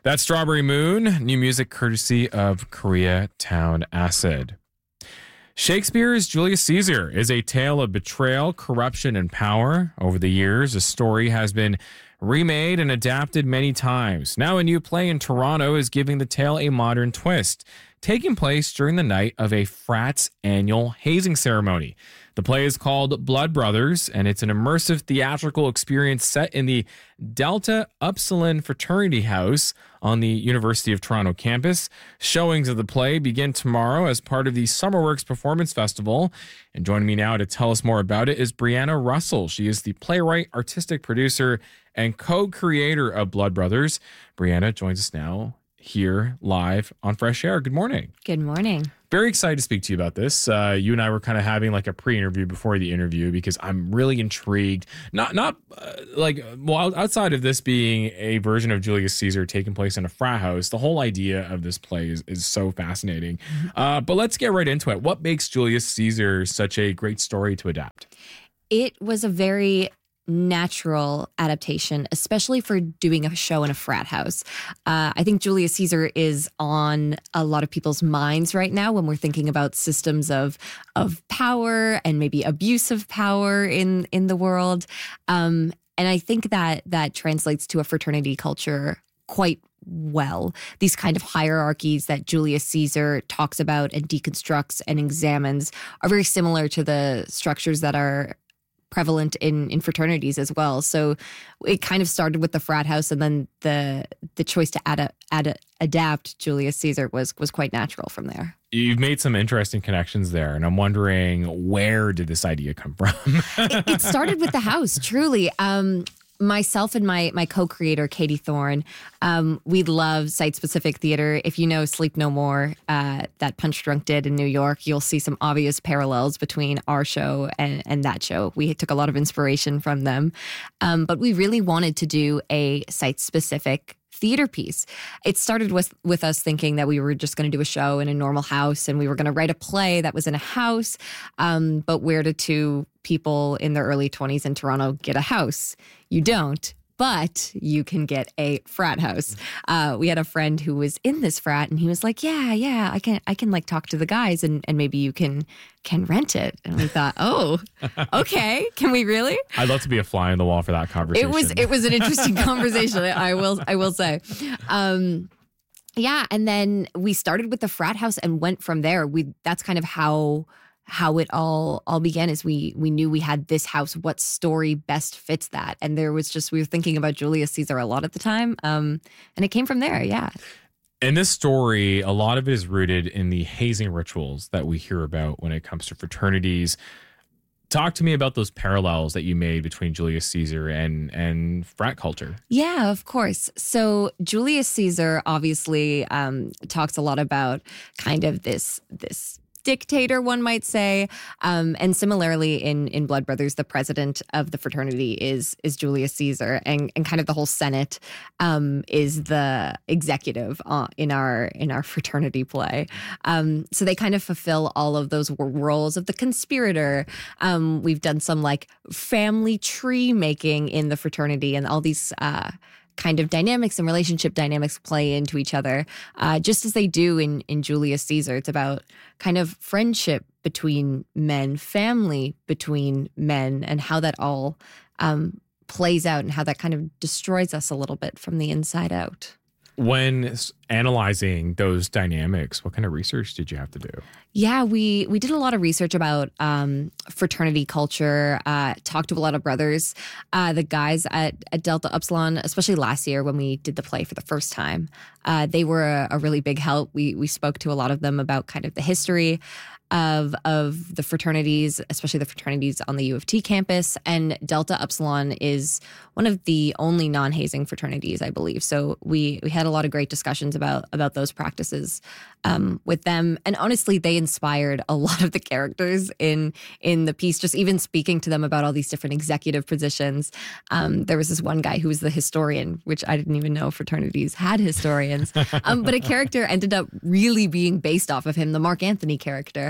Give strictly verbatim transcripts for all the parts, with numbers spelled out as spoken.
That's Strawberry Moon, new music courtesy of Koreatown Acid. Shakespeare's Julius Caesar is a tale of betrayal, corruption, and power. Over the years, the story has been remade and adapted many times. Now a new play in Toronto is giving the tale a modern twist, taking place during the night of a frat's annual hazing ceremony. The play is called Blood Brothers, and it's an immersive theatrical experience set in the Delta Upsilon Fraternity House on the University of Toronto campus. Showings of the play begin tomorrow as part of the Summerworks Performance Festival. And joining me now to tell us more about it is Brianna Russell. She is the playwright, artistic producer, and co-creator of Blood Brothers. Brianna joins us now here live on Fresh Air. Good morning. Good morning. Very excited to speak to you about this. Uh, you and I were kind of having like a pre-interview before the interview because I'm really intrigued. Not not uh, like, well, outside of this being a version of Julius Caesar taking place in a frat house, the whole idea of this play is, is so fascinating. Uh, but let's get right into it. What makes Julius Caesar such a great story to adapt? It was a very natural adaptation, especially for doing a show in a frat house. Uh, I think Julius Caesar is on a lot of people's minds right now when we're thinking about systems of of power and maybe abuse of power in in the world. Um, and I think that that translates to a fraternity culture quite well. These kind of hierarchies that Julius Caesar talks about and deconstructs and examines are very similar to the structures that are prevalent in, in fraternities as well. So it kind of started with the frat house, and then the the choice to ad, ad, adapt Julius Caesar was was quite natural from there. You've made some interesting connections there, and I'm wondering, where did this idea come from? it, it started with the house, truly. Um, Myself and my my co-creator, Katie Thorne, um, we love site-specific theater. If you know Sleep No More, uh, that Punch Drunk did in New York, you'll see some obvious parallels between our show and, and that show. We took a lot of inspiration from them. Um, but we really wanted to do a site-specific theater piece. It started with with us thinking that we were just going to do a show in a normal house, and we were going to write a play that was in a house. Um, but where do two people in their early twenties in Toronto get a house? You don't, but you can get a frat house. Uh, we had a friend who was in this frat, and he was like, "Yeah, yeah, I can, I can like talk to the guys, and and maybe you can can rent it." And we thought, "Oh, okay, can we really?" I'd love to be a fly on the wall for that conversation. It was it was an interesting conversation. I will I will say. Um, yeah, and then we started with the frat house and went from there. We that's kind of how. how it all all began is we we knew we had this house. What story best fits that? And there was just, we were thinking about Julius Caesar a lot at the time. Um, and it came from there, yeah. In this story, a lot of it is rooted in the hazing rituals that we hear about when it comes to fraternities. Talk to me about those parallels that you made between Julius Caesar and, and frat culture. Yeah, of course. So Julius Caesar obviously um, talks a lot about kind of this this dictator, one might say. Um, and similarly in, in Blood Brothers, the president of the fraternity is is Julius Caesar, and, and kind of the whole Senate um, is the executive uh, in our in our fraternity play. Um, so they kind of fulfill all of those roles of the conspirator. Um, we've done some like family tree making in the fraternity, and all these uh, kind of dynamics and relationship dynamics play into each other, uh, just as they do in, in Julius Caesar. It's about kind of friendship between men, family between men, and how that all um, plays out and how that kind of destroys us a little bit from the inside out. When analyzing those dynamics, what kind of research did you have to do? Yeah, we we did a lot of research about um, fraternity culture, uh, talked to a lot of brothers, uh, the guys at, at Delta Upsilon, especially last year when we did the play for the first time. Uh, they were a, a really big help. We we spoke to a lot of them about kind of the history of of the fraternities, especially the fraternities on the U of T campus. And Delta Upsilon is one of the only non-hazing fraternities, I believe. So we we had a lot of great discussions about about those practices um, with them. And honestly, they inspired a lot of the characters in in the piece, just even speaking to them about all these different executive positions. Um, there was this one guy who was the historian, which I didn't even know fraternities had historians. Um, but a character ended up really being based off of him, the Mark Anthony character.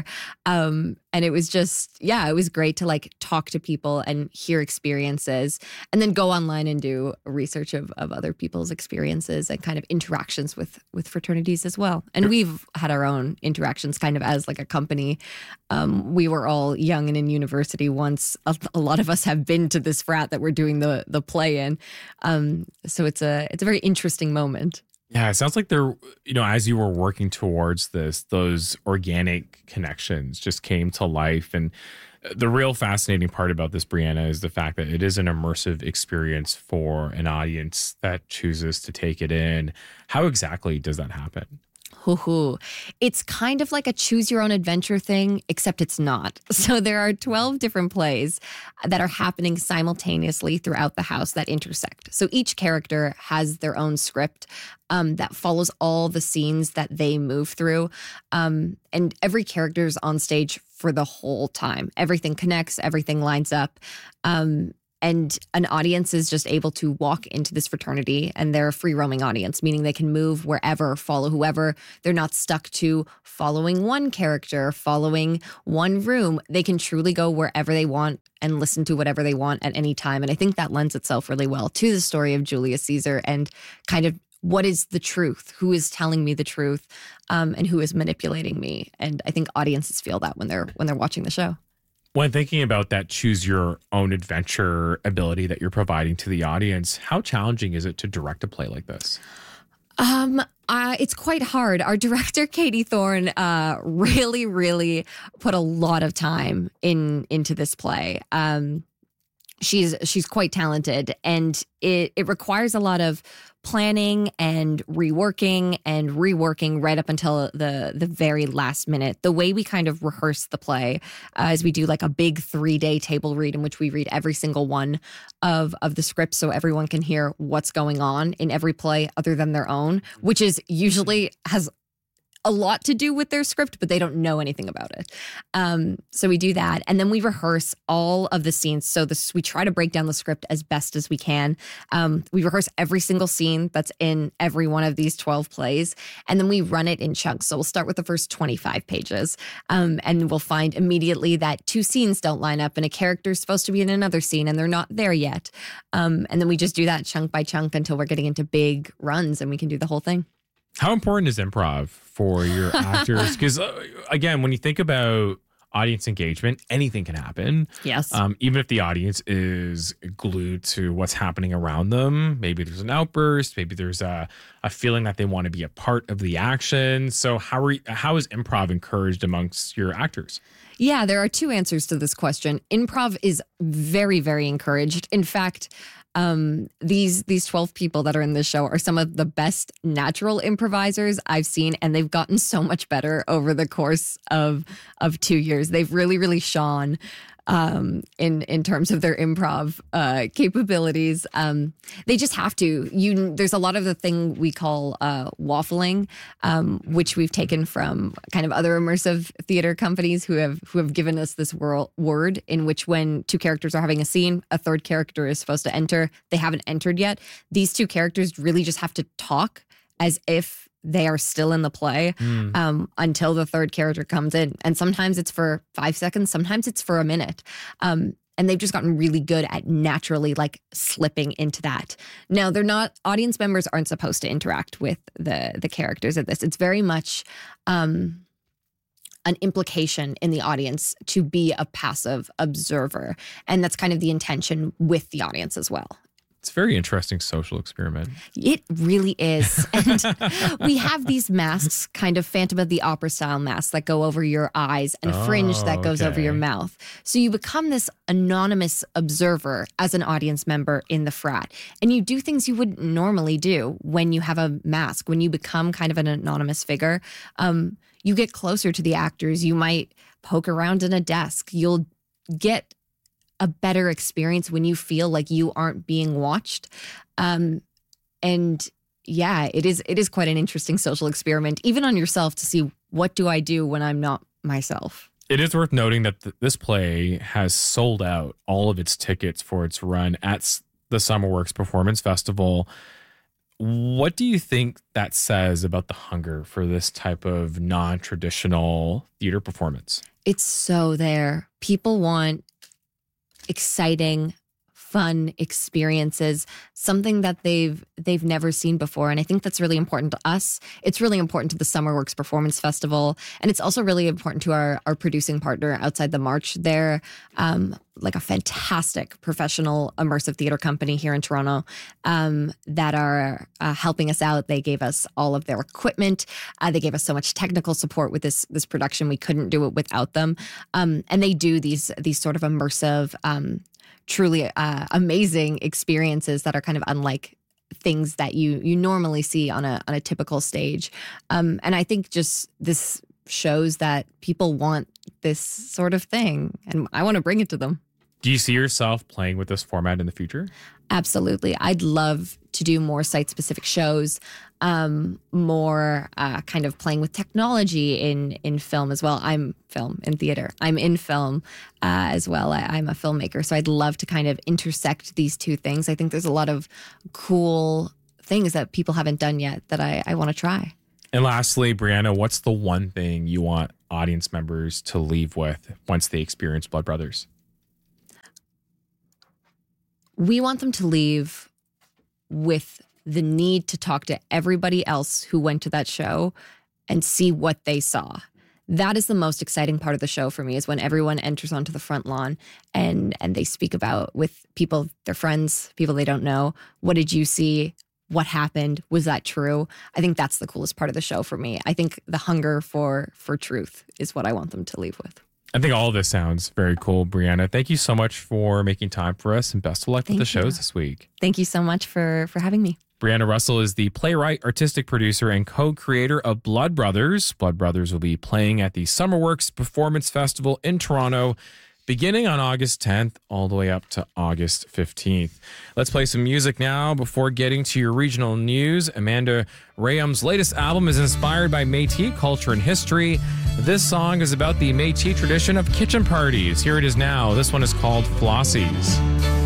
Um, and it was just, yeah, it was great to like talk to people and hear experiences and then go online and do research of, of other people's experiences and kind of interactions with, with fraternities as well. And we've had our own interactions kind of as like a company. Um, we were all young and in university once. A, a lot of us have been to this frat that we're doing the the play in. Um, so it's a it's a very interesting moment. Yeah, it sounds like there, you know, as you were working towards this, those organic connections just came to life. And the real fascinating part about this, Brianna, is the fact that it is an immersive experience for an audience that chooses to take it in. How exactly does that happen? Hoo-hoo. It's kind of like a choose your own adventure thing, except it's not. So there are twelve different plays that are happening simultaneously throughout the house that intersect. So each character has their own script um, that follows all the scenes that they move through. Um, and every character is on stage for the whole time. Everything connects, everything lines up. Um, And an audience is just able to walk into this fraternity, and they're a free roaming audience, meaning they can move wherever, follow whoever. They're not stuck to following one character, following one room. They can truly go wherever they want and listen to whatever they want at any time. And I think that lends itself really well to the story of Julius Caesar and kind of what is the truth, who is telling me the truth, um, and who is manipulating me. And I think audiences feel that when they're when they're watching the show. When thinking about that choose your own adventure ability that you're providing to the audience, how challenging is it to direct a play like this? Um, uh, it's quite hard. Our director, Katie Thorne, uh, really, really put a lot of time in into this play. Um, she's she's quite talented, and it it requires a lot of planning and reworking and reworking right up until the the very last minute. The way we kind of rehearse the play uh, is we do like a big three-day table read in which we read every single one of of the scripts so everyone can hear what's going on in every play other than their own, which is usually has a lot to do with their script, but they don't know anything about it. Um, so we do that. And then we rehearse all of the scenes. So this, we try to break down the script as best as we can. Um, we rehearse every single scene that's in every one of these twelve plays. And then we run it in chunks. So we'll start with the first twenty-five pages. Um, and we'll find immediately that two scenes don't line up and a character is supposed to be in another scene and they're not there yet. Um, and then we just do that chunk by chunk until we're getting into big runs and we can do the whole thing. How important is improv for your actors? Because uh, again, when you think about audience engagement, anything can happen. Yes. Um, even if the audience is glued to what's happening around them, maybe there's an outburst, maybe there's a, a feeling that they want to be a part of the action. So how are you, how is improv encouraged amongst your actors? Yeah, there are two answers to this question. Improv is very, very encouraged. In fact, Um, these these twelve people that are in this show are some of the best natural improvisers I've seen, and they've gotten so much better over the course of of two years. They've really, really shone um, in in terms of their improv uh, capabilities. Um, they just have to. You there's a lot of the thing we call uh, waffling, um, which we've taken from kind of other immersive theater companies who have who have given us this world, word in which when two characters are having a scene, a third character is supposed to enter. They haven't entered yet. These two characters really just have to talk as if they are still in the play mm. um, until the third character comes in. And sometimes it's for five seconds. Sometimes it's for a minute. Um, and they've just gotten really good at naturally like slipping into that. Now, they're not, audience members aren't supposed to interact with the, the characters of this. It's very much um, an implication in the audience to be a passive observer. And that's kind of the intention with the audience as well. It's a very interesting social experiment. It really is. And we have these masks, kind of Phantom of the Opera style masks that go over your eyes and a fringe oh, that goes okay. over your mouth. So you become this anonymous observer as an audience member in the frat. And you do things you wouldn't normally do when you have a mask. When you become kind of an anonymous figure, um, you get closer to the actors. You might poke around in a desk. You'll get a better experience when you feel like you aren't being watched. Um, and yeah, it is it is quite an interesting social experiment, even on yourself, to see what do I do when I'm not myself. It is worth noting that th- this play has sold out all of its tickets for its run at the Summerworks Performance Festival. What do you think that says about the hunger for this type of non-traditional theater performance? It's so there. People want exciting, fun experiences, something that they've they've never seen before. And I think that's really important to us. It's really important to the SummerWorks Performance Festival. And it's also really important to our, our producing partner Outside the March. They're um, like a fantastic professional immersive theater company here in Toronto um, that are uh, helping us out. They gave us all of their equipment. Uh, they gave us so much technical support with this this production. We couldn't do it without them. Um, and they do these these sort of immersive um truly uh, amazing experiences that are kind of unlike things that you you normally see on a on a typical stage. Um, and I think just this shows that people want this sort of thing, and I want to bring it to them. Do you see yourself playing with this format in the future? Absolutely. I'd love to do more site-specific shows, um, more uh, kind of playing with technology in in film as well. I'm film in theater. I'm in film uh, as well. I, I'm a filmmaker, so I'd love to kind of intersect these two things. I think there's a lot of cool things that people haven't done yet that I, I want to try. And lastly, Brianna, what's the one thing you want audience members to leave with once they experience Blood Brothers? We want them to leave with the need to talk to everybody else who went to that show and see what they saw. That is the most exciting part of the show for me, is when everyone enters onto the front lawn and and they speak about with people, their friends, people they don't know. What did you see? What happened? Was that true? I think that's the coolest part of the show for me. I think the hunger for for truth is what I want them to leave with. I think all of this sounds very cool, Brianna. Thank you so much for making time for us, and best of luck Thank with the you. shows this week. Thank you so much for for having me. Brianna Russell is the playwright, artistic producer, and co-creator of Blood Brothers. Blood Brothers will be playing at the SummerWorks Performance Festival in Toronto, beginning on August tenth all the way up to August fifteenth. Let's play some music now before getting to your regional news. Amanda Rayum's latest album is inspired by Métis culture and history. This song is about the Métis tradition of kitchen parties. Here it is now. This one is called Flossies.